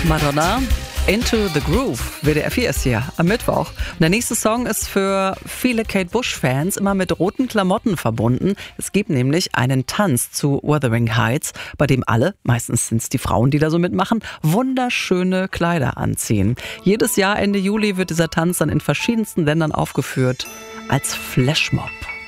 Madonna, Into the Groove. WDR 4 ist hier am Mittwoch. Und der nächste Song ist für viele Kate Bush-Fans immer mit roten Klamotten verbunden. Es gibt nämlich einen Tanz zu Wuthering Heights, bei dem alle, meistens sind es die Frauen, die da so mitmachen, wunderschöne Kleider anziehen. Jedes Jahr Ende Juli wird dieser Tanz dann in verschiedensten Ländern aufgeführt als Flashmob.